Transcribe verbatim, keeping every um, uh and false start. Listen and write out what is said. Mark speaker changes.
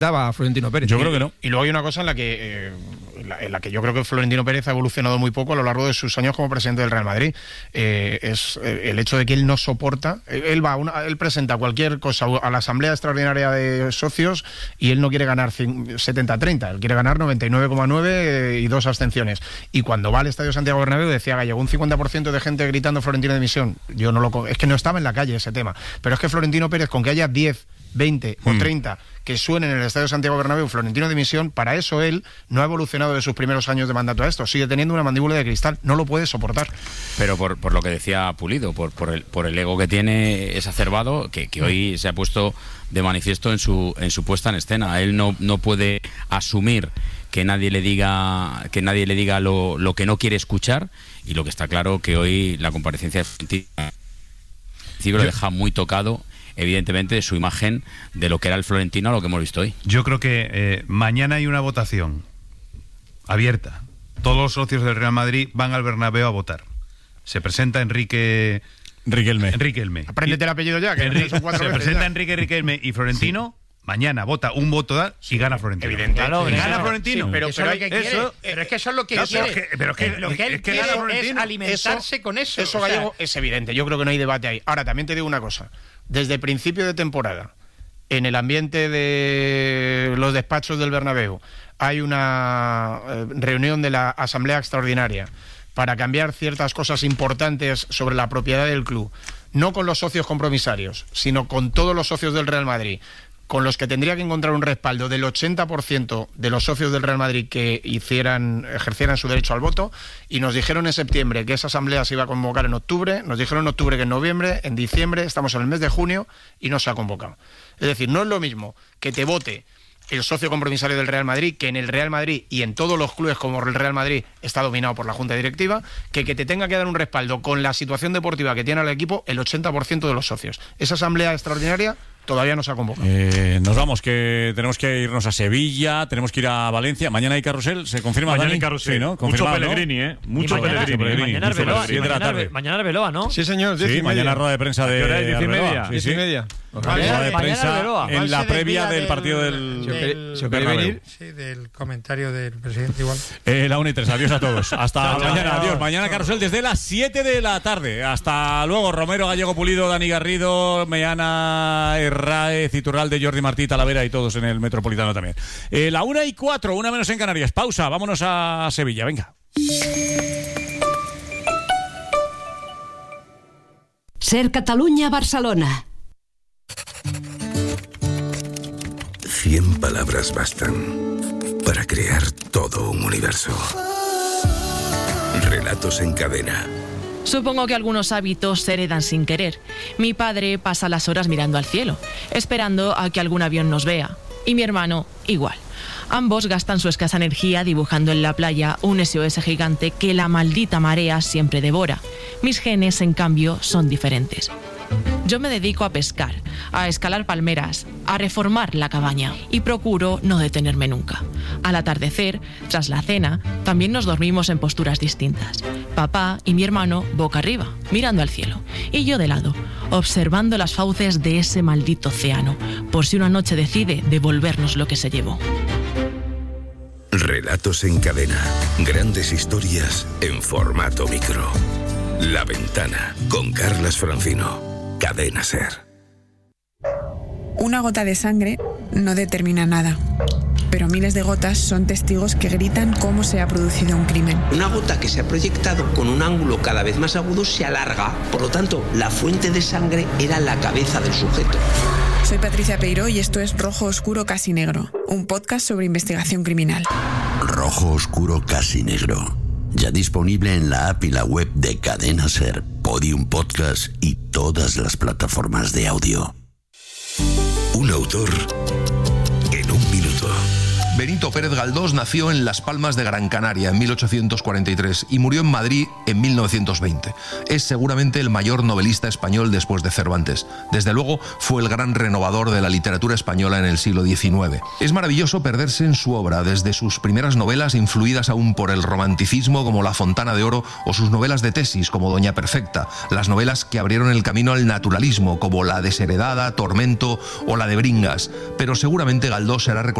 Speaker 1: daba a Florentino Pérez.
Speaker 2: Yo creo que no.
Speaker 3: Y luego hay una cosa en la que eh, en, la, en la que yo creo que Florentino Pérez ha evolucionado muy poco a lo largo de sus años como presidente del Real Madrid. Eh, es eh, el hecho de que él no soporta, él va, una, él presenta cualquier cosa a la Asamblea Extraordinaria de Socios y él no quiere ganar setenta a treinta, él quiere ganar noventa y nueve coma nueve y dos abstenciones. Y cuando va al Estadio Santiago Bernabéu decía que llegó un cincuenta por ciento de gente gritando Florentino dimisión. Yo no lo, es que no estaba en la calle ese tema. Pero es que Florentino Pérez, con que haya diez, veinte o treinta que suenen en el Estadio Santiago Bernabéu Florentino dimisión, para eso él no ha evolucionado de sus primeros años de mandato a esto, sigue teniendo una mandíbula de cristal, no lo puede soportar.
Speaker 4: Pero por, por lo que decía Pulido, por, por, el, por el ego que tiene exacerbado, que, que hoy se ha puesto de manifiesto en su, en su puesta en escena. Él no, no puede asumir que nadie le diga que nadie le diga lo, lo que no quiere escuchar, y lo que está claro que hoy la comparecencia de Florentino lo deja muy tocado, evidentemente, de su imagen de lo que era el Florentino a lo que hemos visto hoy.
Speaker 5: Yo creo que eh, mañana hay una votación abierta. Todos los socios del Real Madrid van al Bernabéu a votar. Se presenta Enrique
Speaker 2: Riquelme.
Speaker 5: Enrique Elme.
Speaker 3: Apréndete el apellido ya, que
Speaker 5: Enrique,
Speaker 3: son cuatro
Speaker 5: se
Speaker 3: veces
Speaker 5: presenta
Speaker 3: ya.
Speaker 5: Enrique Riquelme y Florentino. Sí. Mañana vota un voto da y gana Florentino.
Speaker 3: Evidente.
Speaker 5: Claro,
Speaker 3: Sí,
Speaker 5: gana
Speaker 3: claro.
Speaker 5: Florentino.
Speaker 3: Sí, pero,
Speaker 1: Eso
Speaker 3: pero,
Speaker 1: es lo que quiere.
Speaker 3: eso,
Speaker 1: Pero es que eso es lo que
Speaker 5: no,
Speaker 1: quiere.
Speaker 5: pero que- pero que-
Speaker 1: lo que él
Speaker 5: es que
Speaker 1: quiere
Speaker 5: gana
Speaker 1: es
Speaker 5: Florentino.
Speaker 1: alimentarse
Speaker 3: Eso-
Speaker 1: con eso.
Speaker 3: Eso,
Speaker 1: o sea,
Speaker 3: Gallego, es evidente. Yo creo que no hay debate ahí. Ahora, también te digo una cosa. Desde principio de temporada, en el ambiente de los despachos del Bernabéu, hay una eh, reunión de la Asamblea Extraordinaria para cambiar ciertas cosas importantes sobre la propiedad del club, no con los socios compromisarios, sino con todos los socios del Real Madrid, con los que tendría que encontrar un respaldo del ochenta por ciento de los socios del Real Madrid que hicieran, ejercieran su derecho al voto, y nos dijeron en septiembre que esa asamblea se iba a convocar en octubre, nos dijeron en octubre que en noviembre, en diciembre, estamos en el mes de junio y no se ha convocado. Es decir, no es lo mismo que te vote el socio compromisario del Real Madrid, que en el Real Madrid y en todos los clubes como el Real Madrid está dominado por la Junta Directiva, que que te tenga que dar un respaldo con la situación deportiva que tiene el equipo el ochenta por ciento de los socios. Esa asamblea extraordinaria todavía no se ha convocado.
Speaker 2: Eh, nos vamos, que tenemos que irnos a Sevilla, tenemos que ir a Valencia. Mañana hay carrusel, ¿se confirma?
Speaker 6: Mañana
Speaker 2: Dani?
Speaker 6: hay carrusel.
Speaker 2: Sí, ¿no?
Speaker 6: Mucho
Speaker 2: Confirmado, ¿no?
Speaker 6: Pellegrini, ¿eh?
Speaker 7: Y
Speaker 6: Mucho
Speaker 7: mañana,
Speaker 6: Pellegrini.
Speaker 2: Pellegrini.
Speaker 7: mañana
Speaker 2: Mucho
Speaker 7: Arbeloa,
Speaker 2: Pellegrini.
Speaker 7: y
Speaker 2: Siete de la
Speaker 7: mañana
Speaker 2: tarde.
Speaker 7: Arbe- mañana Arbeloa, ¿no?
Speaker 1: Sí, señor, diez
Speaker 2: Sí,
Speaker 1: y
Speaker 2: mañana
Speaker 1: media.
Speaker 2: rueda de prensa de
Speaker 6: ¿A qué hora es? Diez y
Speaker 2: Arbeloa.
Speaker 6: media.
Speaker 2: Sí,
Speaker 1: Diez
Speaker 2: sí.
Speaker 1: y media.
Speaker 2: Rueda de
Speaker 7: Mañana
Speaker 2: prensa
Speaker 7: Arbeloa.
Speaker 2: en la previa del partido del...
Speaker 1: Si os queréis- si os queréis
Speaker 2: Bernabéu.
Speaker 1: venir.
Speaker 8: Sí, del comentario del presidente igual.
Speaker 2: Eh, la una y tres, adiós a todos. Hasta
Speaker 7: Chao,
Speaker 2: mañana,
Speaker 7: chao.
Speaker 2: adiós. Mañana carrusel desde las siete de la tarde. Hasta luego, Romero, Gallego Pulido, Dani Garrido, Meana, Herráez, Iturralde, Jordi Martí, Talavera y todos en el Metropolitano también. Eh, la una y cuatro, una menos en Canarias. Pausa, vámonos a Sevilla, venga.
Speaker 9: Ser Catalunya, Barcelona.
Speaker 10: Cien palabras bastan para crear todo un universo. Relatos en cadena.
Speaker 11: Supongo que algunos hábitos se heredan sin querer. Mi padre pasa las horas mirando al cielo, esperando a que algún avión nos vea. Y mi hermano, igual. Ambos gastan su escasa energía dibujando en la playa un S O S gigante que la maldita marea siempre devora. Mis genes, en cambio, son diferentes. Yo me dedico a pescar, a escalar palmeras, a reformar la cabaña y procuro no detenerme nunca. Al atardecer, tras la cena, también nos dormimos en posturas distintas. Papá y mi hermano boca arriba, mirando al cielo, y yo de lado, observando las fauces de ese maldito océano, por si una noche decide devolvernos lo que se llevó.
Speaker 10: Relatos en cadena. Grandes historias en formato micro. La Ventana, con Carlas Francino. Cadena Ser.
Speaker 12: Una gota de sangre no determina nada, pero miles de gotas son testigos que gritan cómo se ha producido un crimen.
Speaker 13: Una gota que se ha proyectado con un ángulo cada vez más agudo se alarga. Por lo tanto, la fuente de sangre era la cabeza del sujeto.
Speaker 12: Soy Patricia Peiró y esto es Rojo Oscuro Casi Negro, un podcast sobre investigación criminal.
Speaker 14: Rojo Oscuro Casi Negro. Ya disponible en la app y la web de Cadena Ser, Podium Podcast y todas las plataformas de audio.
Speaker 10: Un autor en un minuto.
Speaker 6: Benito Pérez Galdós nació en Las Palmas de Gran Canaria en mil ochocientos cuarenta y tres y murió en Madrid en mil novecientos veinte. Es seguramente el mayor novelista español después de Cervantes. Desde luego fue el gran renovador de la literatura española en el siglo diecinueve. Es maravilloso perderse en su obra, desde sus primeras novelas influidas aún por el romanticismo como La Fontana de Oro o sus novelas de tesis como Doña Perfecta, las novelas que abrieron el camino al naturalismo como La Desheredada, Tormento o la de Bringas. Pero seguramente Galdós será recordado